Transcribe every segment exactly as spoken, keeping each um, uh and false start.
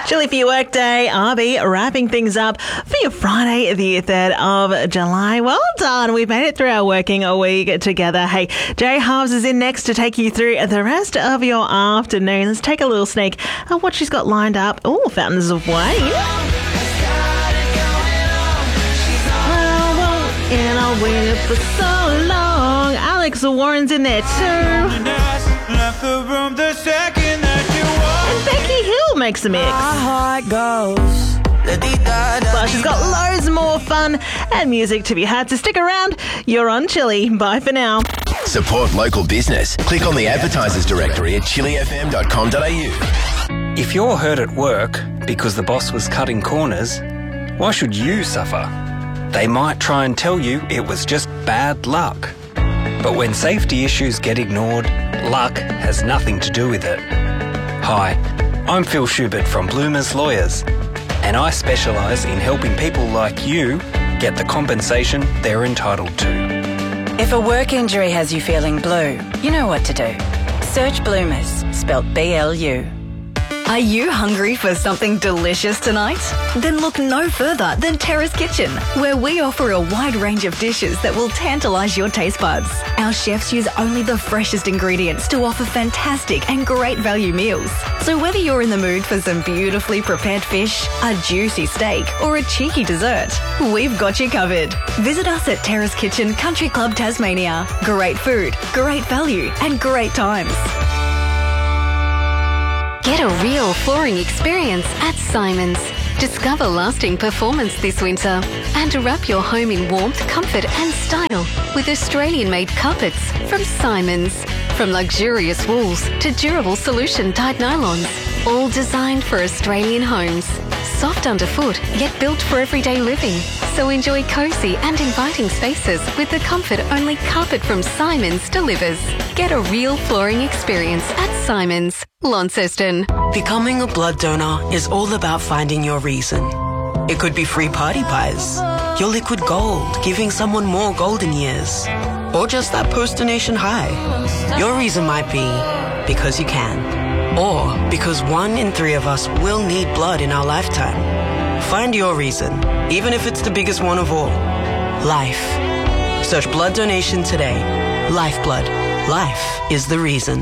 Chilly for your workday. I'll be wrapping things up for your Friday, the third of July. Well done. We've made it through our working week together. Hey, Jay Halves is in next to take you through the rest of your afternoon. Let's take a little sneak at what she's got lined up. Oh, Fountains of Wayne. And I'll wait for so long. Alex Warren's in there too. And Becky Hill makes a mix. Plus, she's got loads more fun and music to be had. So stick around. You're on Chilly. Bye for now. Support local business. Click on the advertisers directory at chilly f m dot com dot a u. If you're hurt at work because the boss was cutting corners, why should you suffer? They might try and tell you it was just bad luck. But when safety issues get ignored, luck has nothing to do with it. Hi, I'm Phil Schubert from Bloomers Lawyers, and I specialise in helping people like you get the compensation they're entitled to. If a work injury has you feeling blue, you know what to do. Search Bloomers, spelt B L U. Are you hungry for something delicious tonight? Then look no further than Terrace Kitchen, where we offer a wide range of dishes that will tantalise your taste buds. Our chefs use only the freshest ingredients to offer fantastic and great value meals. So whether you're in the mood for some beautifully prepared fish, a juicy steak, or a cheeky dessert, we've got you covered. Visit us at Terrace Kitchen Country Club Tasmania. Great food, great value, and great times. Get a real flooring experience at Simons. Discover lasting performance this winter and wrap your home in warmth, comfort and style with Australian-made carpets from Simons. From luxurious wools to durable solution-dyed nylons, all designed for Australian homes. Soft underfoot, yet built for everyday living. So enjoy cosy and inviting spaces with the comfort only carpet from Simons delivers. Get a real flooring experience at Simons, Launceston. Becoming a blood donor is all about finding your reason. It could be free party pies, your liquid gold, giving someone more golden years, or just that post-donation high. Your reason might be because you can, or because one in three of us will need blood in our lifetime. Find your reason, even if it's the biggest one of all. Life. Search blood donation today. Lifeblood. Life is the reason.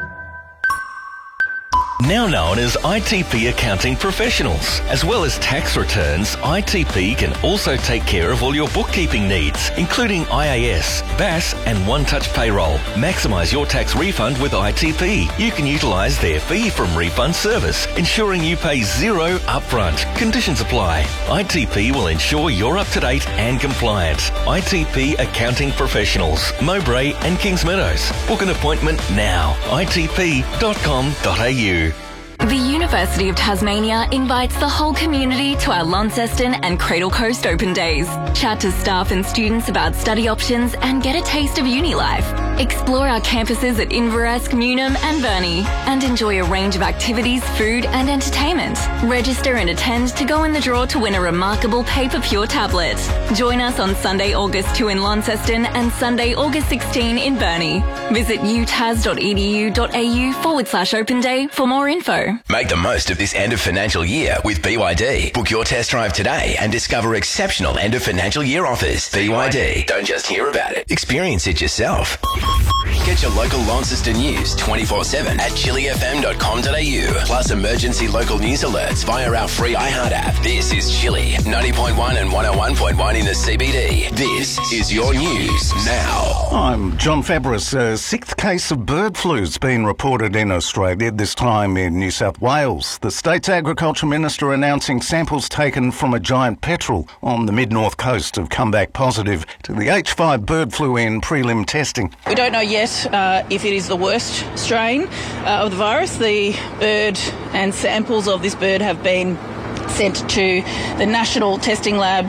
Now known as I T P Accounting Professionals. As well as tax returns, I T P can also take care of all your bookkeeping needs, including I A S, B A S and One Touch Payroll. Maximise your tax refund with I T P. You can utilise their fee from refund service, ensuring you pay zero upfront. Conditions apply. I T P will ensure you're up to date and compliant. I T P Accounting Professionals, Mowbray and Kings Meadows. Book an appointment now. I T P dot com dot a u. The University of Tasmania invites the whole community to our Launceston and Cradle Coast Open Days. Chat to staff and students about study options and get a taste of uni life. Explore our campuses at Inverasc, Newnham and Burnie and enjoy a range of activities, food and entertainment. Register and attend to go in the draw to win a remarkable Paper Pure tablet. Join us on Sunday, August second in Launceston and Sunday, August sixteenth in Burnie. Visit utas dot e d u dot a u forward slash open day for more info. Make the most of this end of financial year with B Y D. Book your test drive today and discover exceptional end of financial year offers. B Y D. Don't just hear about it. Experience it yourself. Get your local Launceston news twenty-four seven at chilly f m dot com dot a u. Plus emergency local news alerts via our free iHeart app. This is Chilly, ninety point one and one oh one point one in the C B D. This is your news now. I'm John Fabris. A sixth case of bird flu's been reported in Australia, this time in New South Wales. The state's Agriculture Minister announcing samples taken from a giant petrel on the mid-north coast have come back positive to the H five bird flu in prelim testing. We don't know yet uh, if it is the worst strain uh, of the virus. The bird and samples of this bird have been sent to the National Testing Lab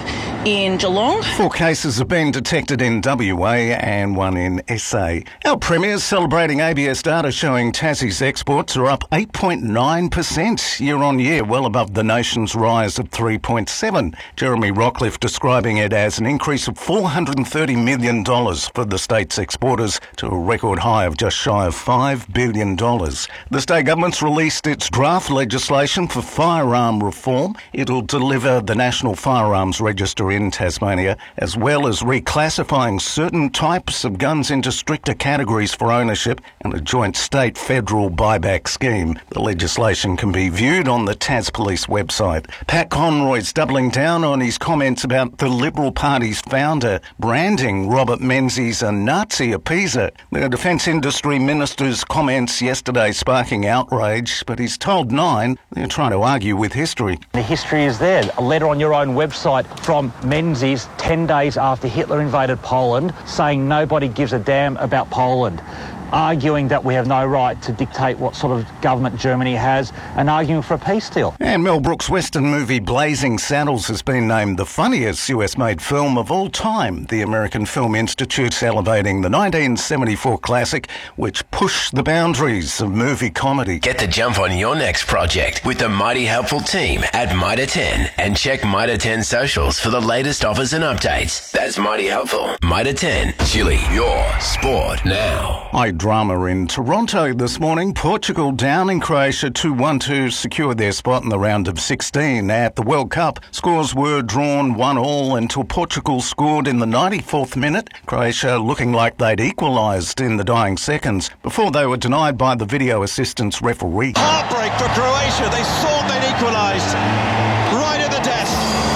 in Geelong. Four cases have been detected in W A and one in S A. Our premiers celebrating A B S data showing Tassie's exports are up eight point nine percent year on year, well above the nation's rise of three point seven. Jeremy Rockcliffe describing it as an increase of four hundred thirty million dollars for the state's exporters to a record high of just shy of five billion dollars. The state government's released its draft legislation for firearm reform. It'll deliver the National Firearms Register in Tasmania, as well as reclassifying certain types of guns into stricter categories for ownership and a joint state-federal buyback scheme. The legislation can be viewed on the Tas Police website. Pat Conroy's doubling down on his comments about the Liberal Party's founder branding Robert Menzies a Nazi appeaser. The Defence Industry Minister's comments yesterday sparking outrage, but he's told Nine they're trying to argue with history. The history is there. A letter on your own website from Menzies ten days after Hitler invaded Poland saying nobody gives a damn about Poland, arguing that we have no right to dictate what sort of government Germany has, and arguing for a peace deal. And Mel Brooks' Western movie Blazing Saddles has been named the funniest U S-made film of all time. The American Film Institute's elevating the nineteen seventy-four classic, which pushed the boundaries of movie comedy. Get the jump on your next project with the Mighty Helpful team at Mitre ten, and check Mitre ten socials for the latest offers and updates. That's Mighty Helpful. Mitre ten, Chile, your sport now. I drama in Toronto this morning. Portugal down in Croatia two one to secure their spot in the round of sixteen at the World Cup. Scores were drawn one all until Portugal scored in the ninety-fourth minute. Croatia looking like they'd equalised in the dying seconds before they were denied by the video assistance referee. Heartbreak for Croatia. They thought they'd equalised right at the death.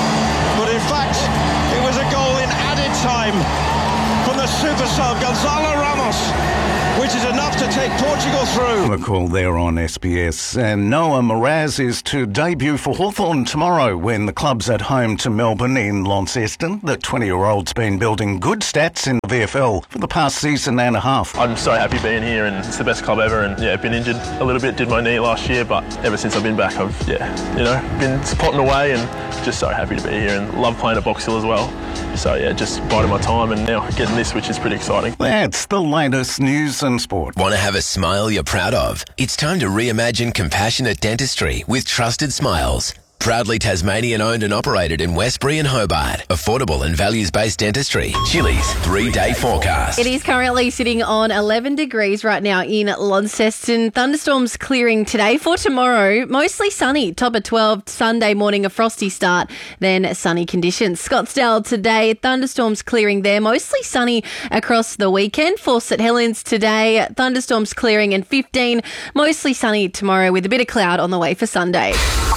But in fact, it was a goal in added time from the super sub Gonzalo Ramos, which is enough to take Portugal through. A call there on S B S. And Noah Mraz is to debut for Hawthorn tomorrow when the club's at home to Melbourne in Launceston. The twenty-year-old's been building good stats in the V F L for the past season and a half. I'm so happy being here, and it's the best club ever. And yeah, been injured a little bit, did my knee last year, but ever since I've been back, I've yeah, you know, been potting away and just so happy to be here, and love playing at Box Hill as well. So yeah, just biding my time and now getting this, which is pretty exciting. That's the latest news and sport. Want to have a smile you're proud of? It's time to reimagine compassionate dentistry with Trusted Smiles. Proudly Tasmanian owned and operated in Westbury and Hobart. Affordable and values-based dentistry. Chili's three-day forecast. It is currently sitting on eleven degrees right now in Launceston. Thunderstorms clearing today. For tomorrow, mostly sunny. Top of twelve. Sunday morning, a frosty start. Then sunny conditions. Scottsdale today, thunderstorms clearing there. Mostly sunny across the weekend. For St Helens today, thunderstorms clearing and fifteen. Mostly sunny tomorrow with a bit of cloud on the way for Sunday.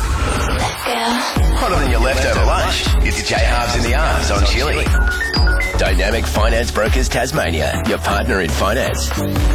Hotter than your leftover lunch. It's J Halves in the Arms on Chili. Dynamic Finance Brokers Tasmania, your partner in finance.